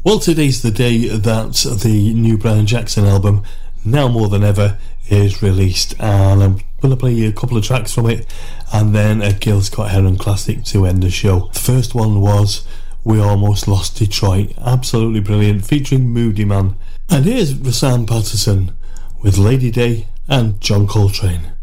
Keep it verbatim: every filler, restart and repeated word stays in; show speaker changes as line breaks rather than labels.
Well, today's the day that the new Brian Jackson album, Now More Than Ever, is released, and I'm going to play you a couple of tracks from it and then a Gil Scott-Heron classic to end the show. The first one was We Almost Lost Detroit, absolutely brilliant, featuring Moody Man. And here's Rahsaan Patterson with Lady Day and John Coltrane.